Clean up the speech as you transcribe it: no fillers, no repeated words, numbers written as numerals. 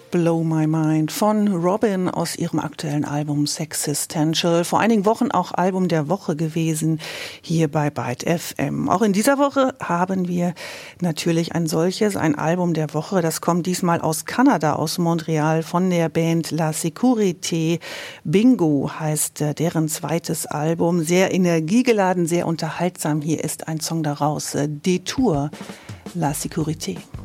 Blow My Mind von Robin aus ihrem aktuellen Album Sexistential. Vor einigen Wochen auch Album der Woche gewesen hier bei Byte FM. Auch in dieser Woche haben wir natürlich ein solches, ein Album der Woche. Das kommt diesmal aus Kanada, aus Montreal von der Band La Sécurité. Bingo heißt deren zweites Album. Sehr energiegeladen, sehr unterhaltsam. Hier ist ein Song daraus, Detour, La Sécurité.